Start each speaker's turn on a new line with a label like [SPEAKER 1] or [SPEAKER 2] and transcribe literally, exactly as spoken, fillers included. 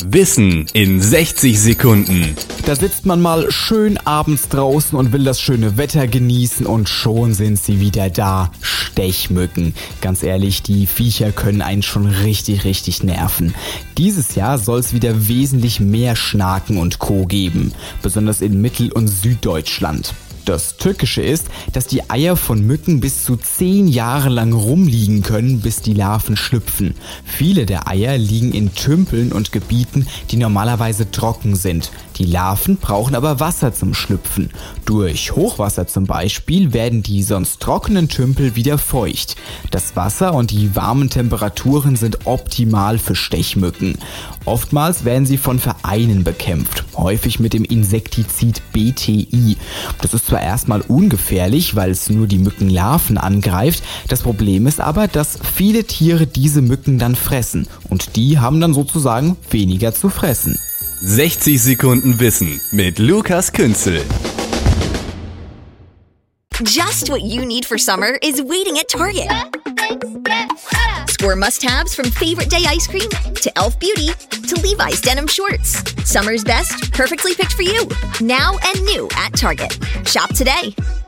[SPEAKER 1] Wissen in sechzig Sekunden.
[SPEAKER 2] Da sitzt man mal schön abends draußen und will das schöne Wetter genießen und schon sind sie wieder da. Stechmücken. Ganz ehrlich, die Viecher können einen schon richtig, richtig nerven. Dieses Jahr soll es wieder wesentlich mehr Schnaken und Co. geben. Besonders in Mittel- und Süddeutschland. Das Tückische ist, dass die Eier von Mücken bis zu zehn Jahre lang rumliegen können, bis die Larven schlüpfen. Viele der Eier liegen in Tümpeln und Gebieten, die normalerweise trocken sind. Die Larven brauchen aber Wasser zum Schlüpfen. Durch Hochwasser zum Beispiel werden die sonst trockenen Tümpel wieder feucht. Das Wasser und die warmen Temperaturen sind optimal für Stechmücken. Oftmals werden sie von Vereinen bekämpft, häufig mit dem Insektizid B T I. Das ist zwar erstmal ungefährlich, weil es nur die Mückenlarven angreift. Das Problem ist aber, dass viele Tiere diese Mücken dann fressen und die haben dann sozusagen weniger zu fressen.
[SPEAKER 1] sechzig Sekunden Wissen mit Lukas Künzel.
[SPEAKER 3] Just what you need for summer is waiting at Target. Score must-haves from Favorite Day ice cream to Elf Beauty to Levi's denim shorts. Summer's best, perfectly picked for you. Now and new at Target. Shop today.